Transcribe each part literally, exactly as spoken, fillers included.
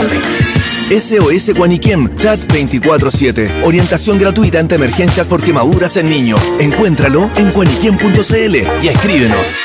siempre. S O S Guaniquem, chat veinticuatro siete. Orientación gratuita ante emergencias por quemaduras en niños. Encuéntralo en guaniquem punto c l y escríbenos.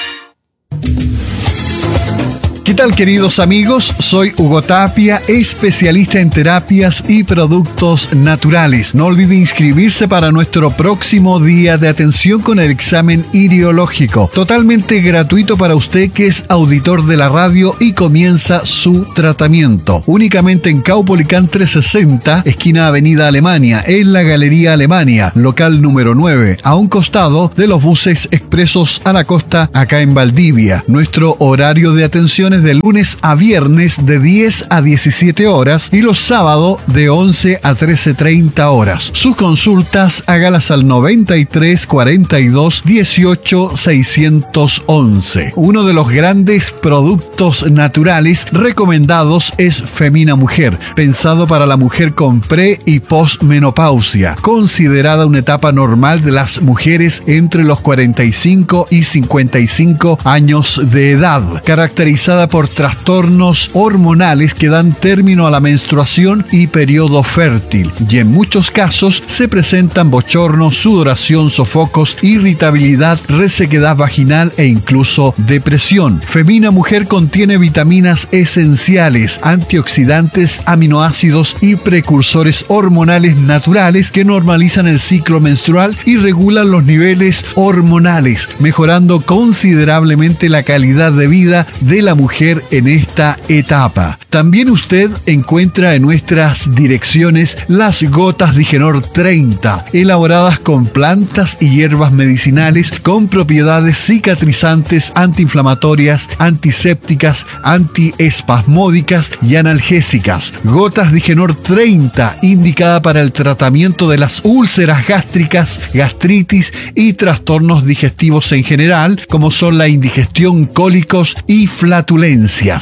¿Qué tal, queridos amigos? Soy Hugo Tapia, especialista en terapias y productos naturales. No olvide inscribirse para nuestro próximo día de atención con el examen iriológico, totalmente gratuito para usted que es auditor de la radio y comienza su tratamiento. Únicamente en Caupolicán trescientos sesenta, esquina Avenida Alemania, en la Galería Alemania, local número nueve, a un costado de los buses expresos a la costa, acá en Valdivia. Nuestro horario de atención es de lunes a viernes de diez a diecisiete horas y los sábados de once a trece treinta horas. Sus consultas hágalas al noventa y tres cuarenta y dos dieciocho seiscientos once. Uno de los grandes productos naturales recomendados es Femina Mujer, pensado para la mujer con pre y posmenopausia, considerada una etapa normal de las mujeres entre los cuarenta y cinco y cincuenta y cinco años de edad, caracterizada por trastornos hormonales que dan término a la menstruación y periodo fértil, y en muchos casos se presentan bochornos, sudoración, sofocos, irritabilidad, resequedad vaginal e incluso depresión. Femina Mujer contiene vitaminas esenciales, antioxidantes, aminoácidos y precursores hormonales naturales que normalizan el ciclo menstrual y regulan los niveles hormonales, mejorando considerablemente la calidad de vida de la mujer en esta etapa. También usted encuentra en nuestras direcciones las gotas Digenor treinta, elaboradas con plantas y hierbas medicinales con propiedades cicatrizantes, antiinflamatorias, antisépticas, antiespasmódicas y analgésicas. Gotas Digenor treinta, indicada para el tratamiento de las úlceras gástricas, gastritis y trastornos digestivos en general, como son la indigestión, cólicos y flatulencias.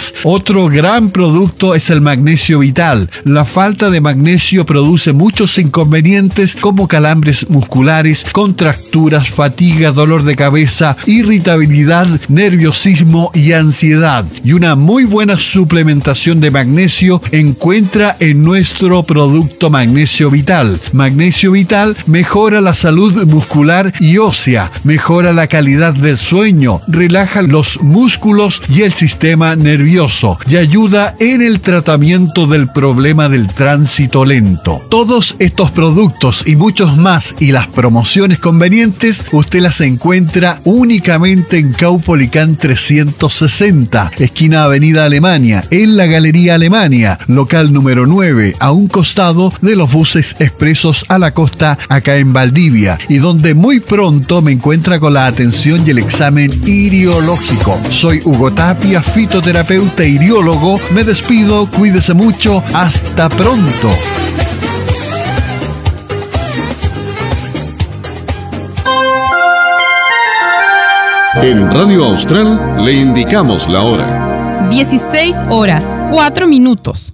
Otro gran producto es el magnesio vital. La falta de magnesio produce muchos inconvenientes como calambres musculares, contracturas, fatiga, dolor de cabeza, irritabilidad, nerviosismo y ansiedad. Y una muy buena suplementación de magnesio encuentra en nuestro producto Magnesio Vital. Magnesio Vital mejora la salud muscular y ósea, mejora la calidad del sueño, relaja los músculos y el sistema nervioso y ayuda en el tratamiento del problema del tránsito lento. Todos estos productos y muchos más y las promociones convenientes usted las encuentra únicamente en Caupolicán trescientos sesenta, esquina Avenida Alemania, en la Galería Alemania, local número nueve, a un costado de los buses expresos a la costa, acá en Valdivia, y donde muy pronto me encuentra con la atención y el examen iriológico. Soy Hugo Tapia, fitoterapeuta e iriólogo. Me despido, cuídese mucho, hasta pronto. En Radio Austral le indicamos la hora. dieciséis horas, cuatro minutos.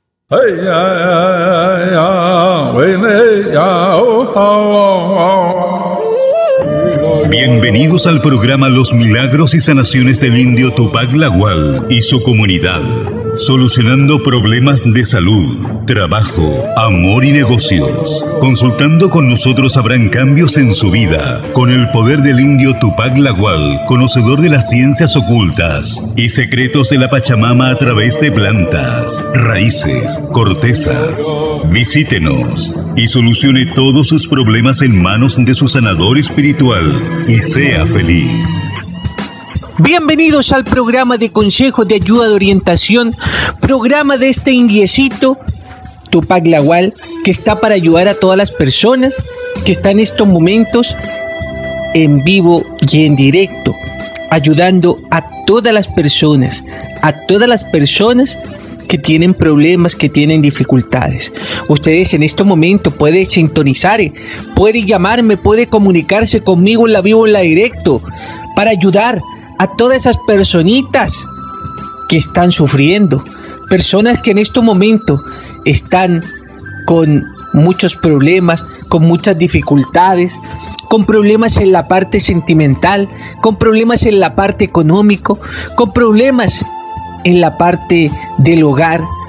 Bienvenidos al programa Los Milagros y Sanaciones del Indio Tupac Lagual y su comunidad, solucionando problemas de salud, trabajo, amor y negocios. Consultando con nosotros habrán cambios en su vida, con el poder del Indio Tupac Lagual, conocedor de las ciencias ocultas y secretos de la Pachamama a través de plantas, raíces, cortezas. Visítenos y solucione todos sus problemas en manos de su sanador espiritual y sea feliz. Bienvenidos al programa de consejos de ayuda de orientación, programa de este indiecito Tupac Lagual, que está para ayudar a todas las personas que están en estos momentos en vivo y en directo, ayudando a todas las personas, a todas las personas que tienen problemas, que tienen dificultades. Ustedes en este momento pueden sintonizar, pueden llamarme, pueden comunicarse conmigo en la vivo, en la directo, para ayudar a todas esas personitas que están sufriendo, personas que en este momento están con muchos problemas, con muchas dificultades, con problemas en la parte sentimental, con problemas en la parte económico, con problemas en la parte del hogar,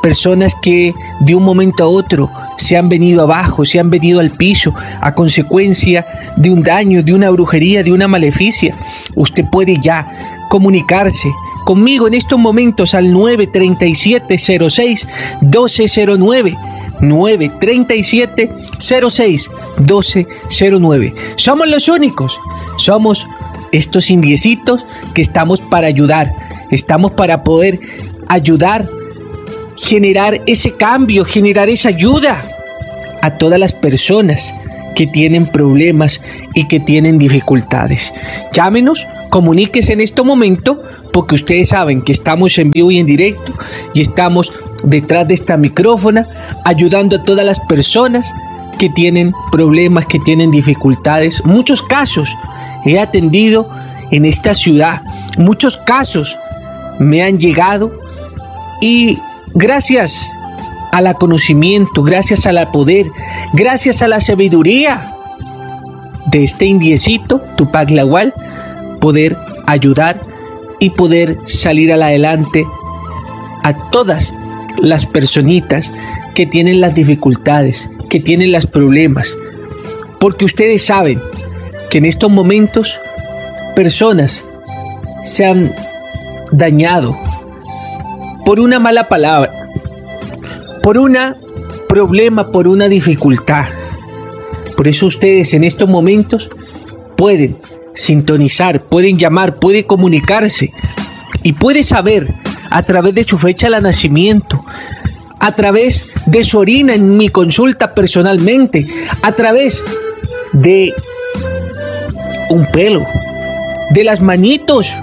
personas que de un momento a otro se han venido abajo, se han venido al piso a consecuencia de un daño, de una brujería, de una maleficia. Usted puede ya comunicarse conmigo en estos momentos al nueve treinta y siete, cero seis, doce cero nueve. nueve treinta y siete, cero seis, doce cero nueve. Somos los únicos, somos estos indiecitos que estamos para ayudar, estamos para poder ayudar, generar ese cambio, generar esa ayuda a todas las personas que tienen problemas y que tienen dificultades. Llámenos, comuníquese en este momento, porque ustedes saben que estamos en vivo y en directo y estamos detrás de esta micrófona ayudando a todas las personas que tienen problemas, que tienen dificultades. Muchos casos he atendido en esta ciudad, muchos casos me han llegado y gracias al conocimiento, gracias al poder, gracias a la sabiduría de este indiecito, Tupac Lagual, poder ayudar y poder salir al adelante a todas las personitas que tienen las dificultades, que tienen los problemas, porque ustedes saben que en estos momentos personas se han dañado por una mala palabra, por un problema, por una dificultad. Por eso ustedes en estos momentos pueden sintonizar, pueden llamar, pueden comunicarse y pueden saber a través de su fecha de nacimiento, a través de su orina en mi consulta personalmente, a través de un pelo, de las manitos,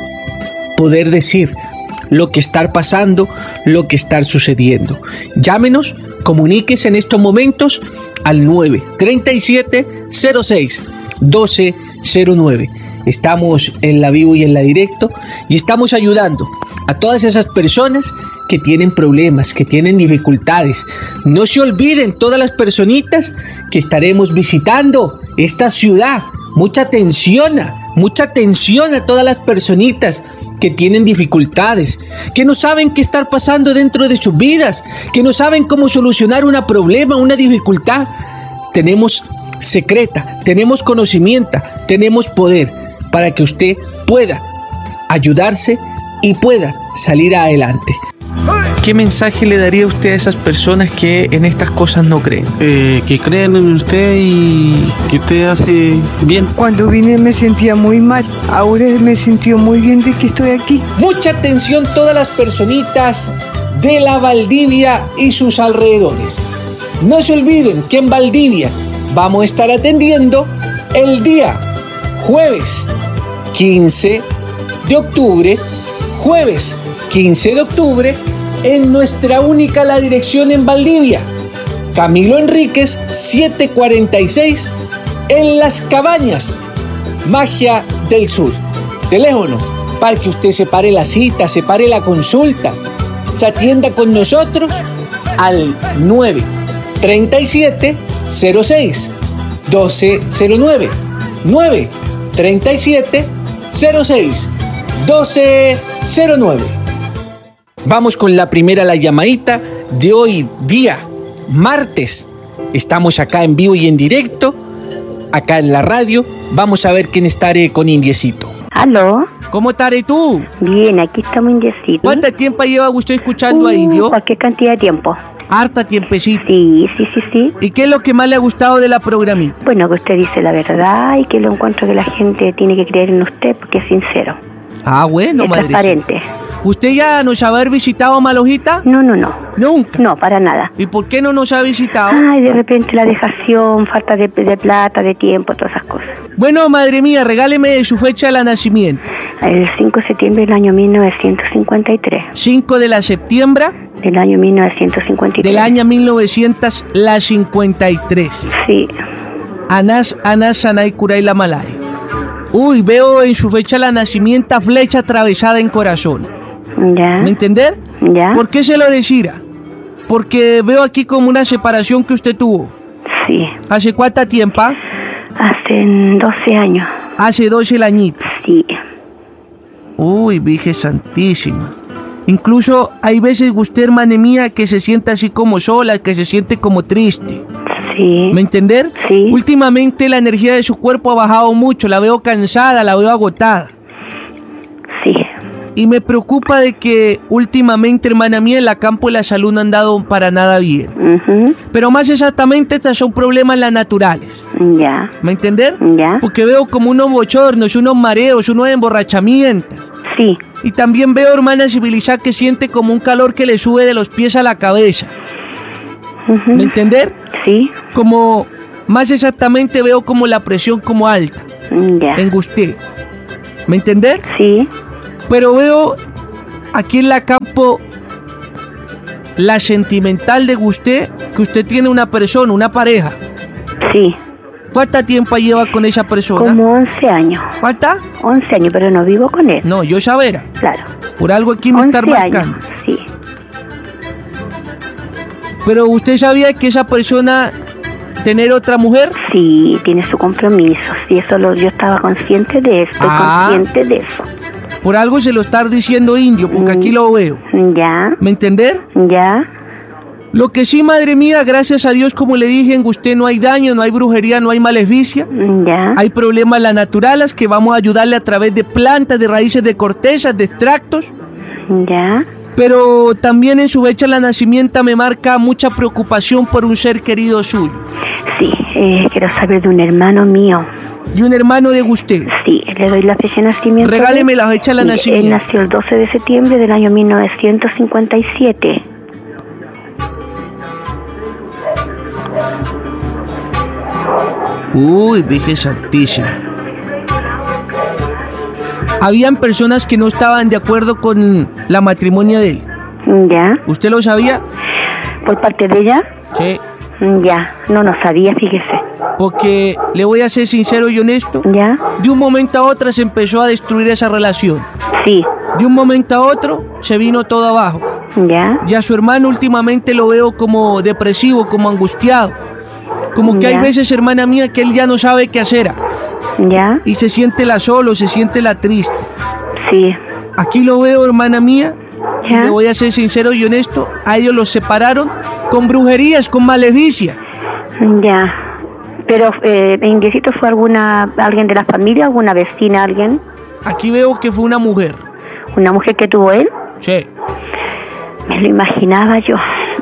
poder decir lo que está pasando, lo que está sucediendo. Llámenos, comuníquese en estos momentos al nueve treinta y siete, cero seis, doce cero nueve. Estamos en la vivo y en la directo y estamos ayudando a todas esas personas que tienen problemas, que tienen dificultades. No se olviden todas las personitas que estaremos visitando esta ciudad. Mucha atención, mucha atención a todas las personitas que tienen dificultades, que no saben qué estar pasando dentro de sus vidas, que no saben cómo solucionar un problema, una dificultad. Tenemos secreta, tenemos conocimiento, tenemos poder para que usted pueda ayudarse y pueda salir adelante. ¿Qué mensaje le daría usted a esas personas que en estas cosas no creen? Eh, que creen en usted y que usted hace bien. Cuando vine me sentía muy mal, ahora me sintió muy bien de que estoy aquí. Mucha atención todas las personitas de la Valdivia y sus alrededores. No se olviden que en Valdivia vamos a estar atendiendo el día jueves quince de octubre, jueves quince de octubre, en nuestra única la dirección en Valdivia, Camilo Enríquez setecientos cuarenta y seis, en Las Cabañas, Magia del Sur. Teléfono para que usted separe la cita, separe la consulta, se atienda con nosotros al nueve treinta y siete, cero seis, doce cero nueve, nueve treinta y siete, cero seis, doce cero nueve. Vamos con la primera, la llamadita de hoy día, martes. Estamos acá en vivo y en directo, acá en la radio. Vamos a ver quién estaré con Indiecito. ¿Aló? ¿Cómo estaré tú? Bien, aquí estamos Indiecito. ¿Cuánto tiempo lleva usted escuchando uh, a Indio? Cualquier cantidad de tiempo. Harta tiempecito. Sí, sí, sí, sí. ¿Y qué es lo que más le ha gustado de la programita? Bueno, que usted dice la verdad y que lo encuentro que la gente tiene que creer en usted porque es sincero. Ah, bueno, es madre. transparente. ¿Usted ya nos ha haber visitado a Malojita? No, no, no. ¿Nunca? No, para nada. ¿Y por qué no nos ha visitado? Ay, de repente la dejación, falta de, de plata, de tiempo, todas esas cosas. Bueno, madre mía, regáleme su fecha de la nacimiento. El cinco de septiembre del año mil novecientos cincuenta y tres. cinco de la septiembre del año mil novecientos cincuenta y tres. Del año mil novecientos cincuenta y tres. Sí. Anas, Anas, Sanay, Kuray, la Malay. Uy, veo en su fecha de la nacimiento flecha atravesada en corazón. Ya. ¿Me entender? Ya. ¿Por qué se lo decía? Porque veo aquí como una separación que usted tuvo. Sí. ¿Hace cuánto tiempo? Hace doce años. Hace doce añitos. Sí. Uy, Virgen Santísima. Incluso hay veces usted, hermana mía, que se siente así como sola, que se siente como triste. Sí. ¿Me entender? Sí. Últimamente la energía de su cuerpo ha bajado mucho, la veo cansada, la veo agotada. Sí. Y me preocupa de que últimamente, hermana mía, en la campo de la salud no han dado para nada bien. Uh-huh. Pero más exactamente, estos son problemas las naturales. Ya. ¿Me entender? Ya. Porque veo como unos bochornos, unos mareos, unos emborrachamientos. Sí. Y también veo, hermana civilizada, que siente como un calor que le sube de los pies a la cabeza. Uh-huh. ¿Me entender? Sí. Como, más exactamente veo como la presión como alta. Ya. En usted. ¿Me entender? Sí. Pero veo aquí en la campo la sentimental de usted, que usted tiene una persona, una pareja. Sí. ¿Cuánto tiempo lleva con esa persona? Como once años. ¿Cuánta? once años, pero no vivo con él. No, yo sabera. Claro. Por algo aquí me está marcando. Años, sí. Pero usted sabía que esa persona tener otra mujer. Sí, tiene su compromiso. Sí, eso lo, yo estaba consciente de eso. Estoy Ah. consciente de eso. Por algo se lo está diciendo indio, porque aquí lo veo. Ya. ¿Me entender? Ya. Lo que sí, madre mía, gracias a Dios, como le dije, en usted no hay daño, no hay brujería, no hay maleficia. Ya. Hay problemas las naturales que vamos a ayudarle a través de plantas, de raíces, de cortezas, de extractos. Ya. Pero también en su fecha de nacimiento me marca mucha preocupación por un ser querido suyo. Sí, eh, quiero saber de un hermano mío. ¿Y un hermano de usted? Sí, le doy la fecha de nacimiento. Regáleme la fecha de Sí, nacimiento. Él nació el doce de septiembre del año mil novecientos cincuenta y siete. Uy, Virgen Santísima. Habían personas que no estaban de acuerdo con la matrimonio de él. Ya. ¿Usted lo sabía? ¿Por parte de ella? Sí. Ya, no, no sabía, fíjese. Porque le voy a ser sincero y honesto. Ya. De un momento a otro se empezó a destruir esa relación. Sí. De un momento a otro se vino todo abajo. Ya. Y a su hermano últimamente lo veo como depresivo, como angustiado. Como que Ya. hay veces, hermana mía, que él ya no sabe qué hacer. Ya. Y se siente la solo, se siente la triste. Sí. Aquí lo veo, hermana mía. Y Ya. le voy a ser sincero y honesto. A ellos los separaron con brujerías, con maleficia. Ya. Pero, eh, Indiecito, ¿fue alguna, alguien de la familia, alguna vecina, alguien? Aquí veo que fue una mujer. ¿Una mujer que tuvo él? Sí. Me lo imaginaba yo.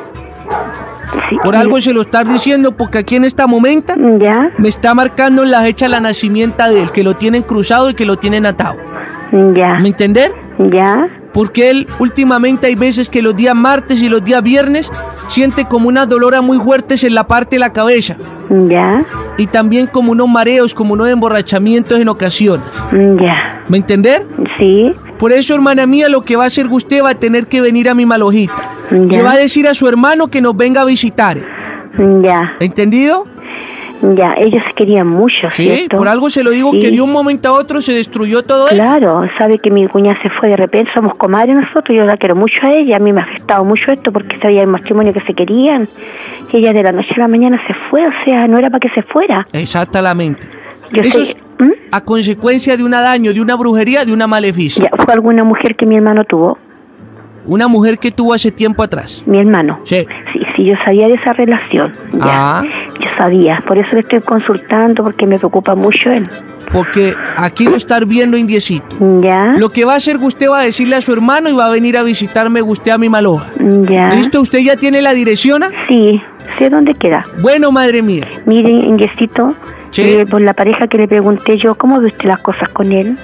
Sí. Por algo se lo está diciendo, porque aquí en este momento Ya. me está marcando la fecha de la nacimiento de él, que lo tienen cruzado y que lo tienen atado. Ya. ¿Me entender? Ya. Porque él últimamente hay veces que los días martes y los días viernes siente como unas doloras muy fuertes en la parte de la cabeza. Ya. Y también como unos mareos, como unos emborrachamientos en ocasiones. Ya. ¿Me entender? Sí. Por eso, hermana mía, lo que va a hacer usted va a tener que venir a mi malojita. Ya. Le va a decir a su hermano que nos venga a visitar. Ya. ¿Entendido? Ya, ellos se querían mucho, Sí, ¿cierto? por algo se lo digo, Sí. que de un momento a otro se destruyó todo eso. Claro, sabe que mi cuñada se fue de repente, somos comadres nosotros, yo la quiero mucho a ella, a mí me ha afectado mucho esto porque sabía el matrimonio que se querían, y ella de la noche a la mañana se fue, o sea, no era para que se fuera. Exactamente. Yo Eso sé, es ¿Mm? a consecuencia de un daño, de una brujería, de una maleficia. Ya, fue alguna mujer que mi hermano tuvo, Una mujer que tuvo hace tiempo atrás. mi hermano. Sí. Sí, sí, yo sabía de esa relación, ya, Ah. yo sabía, por eso le estoy consultando porque me preocupa mucho él. Porque aquí lo está viendo indiecito. Ya, Lo que va a hacer, usted va a decirle a su hermano y va a venir a visitarme usted a mi maloja. ya. ¿Listo? ¿Usted ya tiene la dirección? Sí, sé dónde queda. Bueno, madre mía. Mire, Indiecito, Sí. eh, por la pareja que le pregunté yo, ¿cómo ve usted las cosas con él?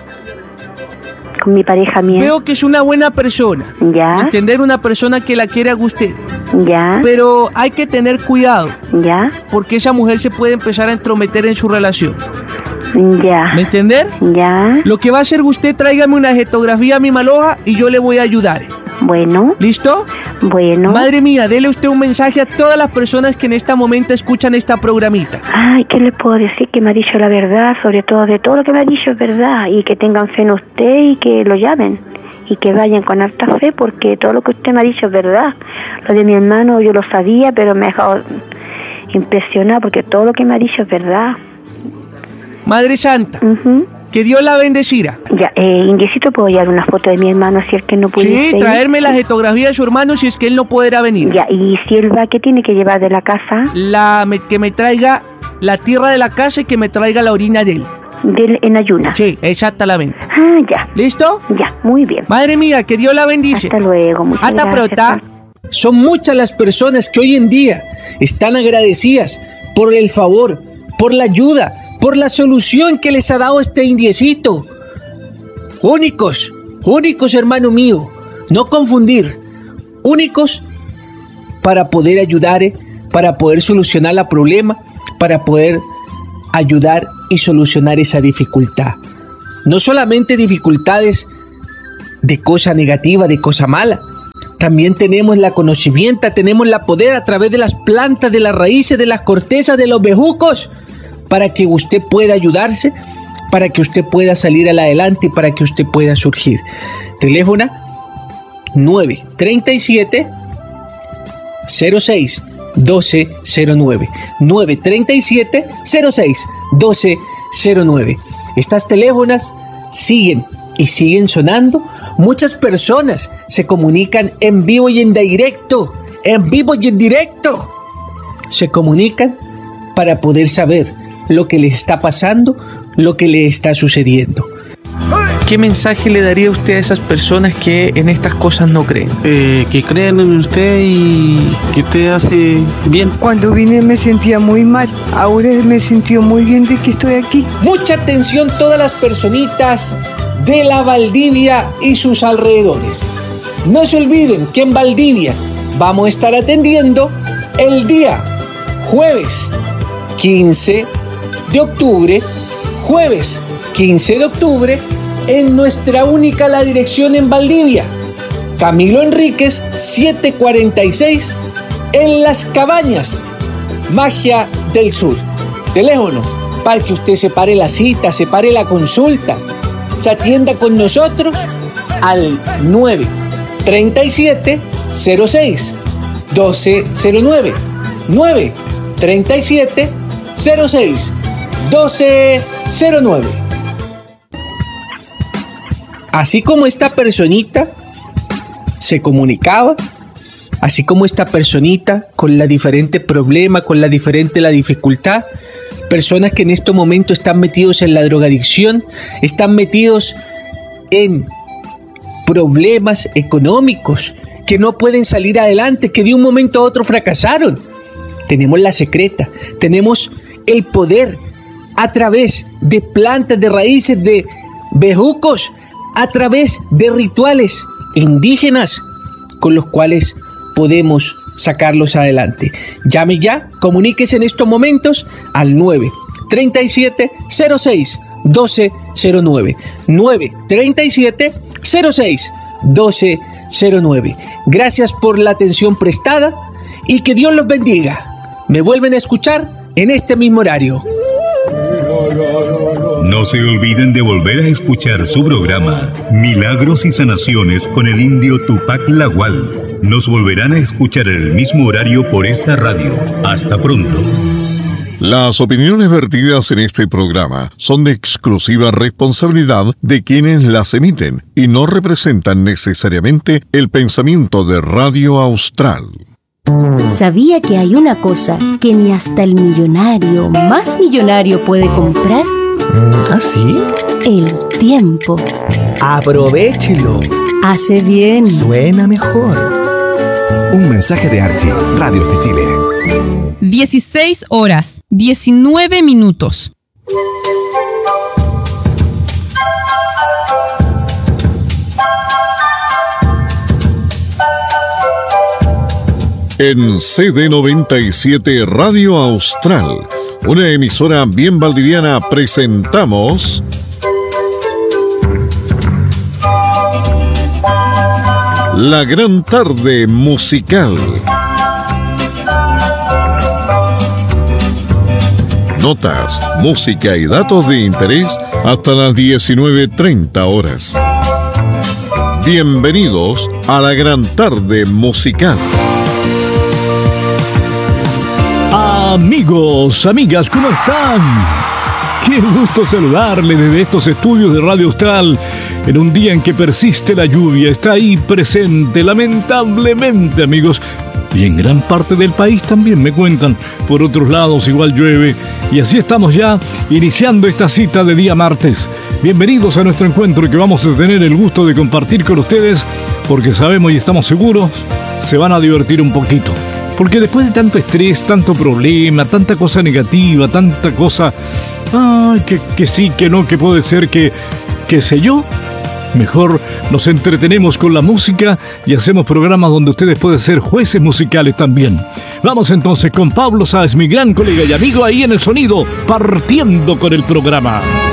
Con mi pareja mía. Veo que es una buena persona. Ya, Entender una persona que la quiere a usted. ya, Pero hay que tener cuidado, ya, porque esa mujer se puede empezar a entrometer en su relación. ya, ¿Me entender? ya. Lo que va a hacer usted, tráigame una jetografía a mi maloja y yo le voy a ayudar. Bueno, ¿Listo? bueno. Madre mía, dele usted un mensaje a todas las personas que en este momento escuchan esta programita. Ay, ¿qué le puedo decir? Que me ha dicho la verdad, sobre todo de todo lo que me ha dicho es verdad. Y que tengan fe en usted y que lo llamen. Y que vayan con harta fe porque todo lo que usted me ha dicho es verdad. Lo de mi hermano yo lo sabía, pero me ha dejado impresionada porque todo lo que me ha dicho es verdad. Madre Santa, Ujú. que Dios la bendecira. Ya, eh, Indiecito, ¿puedo llevar una foto de mi hermano si es que no puede Sí, ir? traerme la fotografía de su hermano si es que él no podrá venir. Ya, y si él va, ¿qué tiene que llevar de la casa? La, me, que me traiga la tierra de la casa y que me traiga la orina de él. De él en ayunas. Sí, exactamente. Ah, ya. ¿Listo? Ya, muy bien. Madre mía, que Dios la bendice. Hasta luego, muchas Hasta gracias. pronto. Son muchas las personas que hoy en día están agradecidas por el favor, por la ayuda, por la solución que les ha dado este indiecito. Únicos, únicos, hermano mío, no confundir. Únicos para poder ayudar, eh, para poder solucionar el problema, para poder ayudar y solucionar esa dificultad. No solamente dificultades de cosa negativa, de cosa mala. También tenemos la conocimiento, tenemos la poder a través de las plantas, de las raíces, de las cortezas, de los bejucos, para que usted pueda ayudarse, para que usted pueda salir al adelante y para que usted pueda surgir. Teléfono nueve treinta y siete cero seis doce cero nueve. nueve treinta y siete cero seis doce cero nueve. Estas teléfonos siguen y siguen sonando. Muchas personas se comunican en vivo y en directo, en vivo y en directo. Se comunican para poder saber lo que les está pasando, lo que les está sucediendo. ¿Qué mensaje le daría usted a esas personas que en estas cosas no creen? Eh, que crean en usted y que usted hace bien. Cuando vine me sentía muy mal. Ahora me sintió muy bien de que estoy aquí. Mucha atención todas las personitas de la Valdivia y sus alrededores. No se olviden que en Valdivia vamos a estar atendiendo el día jueves quince de octubre, jueves quince de octubre, en nuestra única la dirección en Valdivia, Camilo Enríquez setecientos cuarenta y seis, en Las Cabañas, Magia del Sur. Teléfono para que usted separe la cita, separe la consulta, se atienda con nosotros al nueve treinta y siete cero seis doce cero nueve. nueve treinta y siete cero seis doce cero nueve. Así como esta personita se comunicaba, así como esta personita con la diferente problema, con la diferente la dificultad, personas que en este momento están metidos en la drogadicción, están metidos en problemas económicos, que no pueden salir adelante, que de un momento a otro fracasaron. Tenemos la secreta, tenemos el poder a través de plantas, de raíces, de bejucos, a través de rituales indígenas con los cuales podemos sacarlos adelante. Llame ya, comuníquese en estos momentos al nueve treinta y siete cero seis doce cero nueve. nueve treinta y siete cero seis doce cero nueve. Gracias por la atención prestada y que Dios los bendiga. Me vuelven a escuchar en este mismo horario. No se olviden de volver a escuchar su programa Milagros y Sanaciones con el indio Tupac Lagual. Nos volverán a escuchar en el mismo horario por esta radio. Hasta pronto. Las opiniones vertidas en este programa son de exclusiva responsabilidad de quienes las emiten y no representan necesariamente el pensamiento de Radio Austral. ¿Sabía que hay una cosa que ni hasta el millonario más millonario puede comprar? ¿Ah, sí? El tiempo. Aprovéchelo. Hace bien. Suena mejor. Un mensaje de Archie, Radios de Chile. dieciséis horas, diecinueve minutos. En C D noventa y siete Radio Austral, una emisora bien valdiviana, presentamos La Gran Tarde Musical. Notas, música y datos de interés hasta las diecinueve treinta horas. Bienvenidos a La Gran Tarde Musical. Amigos, amigas, ¿cómo están? Qué gusto saludarle desde estos estudios de Radio Austral en un día en que persiste la lluvia. Está ahí presente, lamentablemente, amigos. Y en gran parte del país también me cuentan. Por otros lados igual llueve. Y así estamos ya iniciando esta cita de día martes. Bienvenidos a nuestro encuentro que vamos a tener el gusto de compartir con ustedes, porque sabemos y estamos seguros se van a divertir un poquito. Porque después de tanto estrés, tanto problema, tanta cosa negativa, tanta cosa... Ay, que, que sí, que no, que puede ser, que... qué sé yo... Mejor nos entretenemos con la música y hacemos programas donde ustedes pueden ser jueces musicales también. Vamos entonces con Pablo Sáez, mi gran colega y amigo, ahí en el sonido, partiendo con el programa.